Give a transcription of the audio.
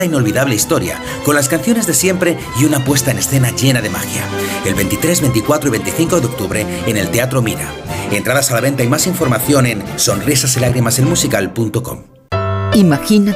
inolvidable historia, con las canciones de siempre y una puesta en escena llena de magia. El 23, 24 y 25 de octubre en el Teatro Mira. Entradas a la venta y más información en sonrisasylágrimaselmusical.com. Imagina